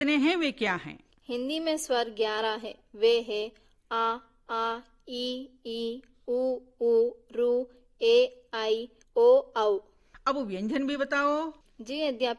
कितने हैं, वे क्या हैं? हिंदी में स्वर 11 है। वे है आ, ई, उ, रू, ए, आई, ओ, औ। अब व्यंजन भी बताओ। जी अध्यापिका।